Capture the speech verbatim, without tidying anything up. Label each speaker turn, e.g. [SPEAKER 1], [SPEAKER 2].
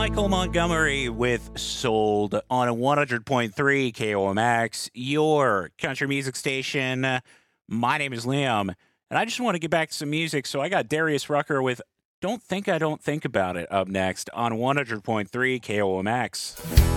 [SPEAKER 1] Michael Montgomery with Sold on a one hundred point three K O M X, your country music station. My name is Liam, and I just want to get back to some music, so I got Darius Rucker with Don't Think I Don't Think About It up next on one hundred point three K O M X.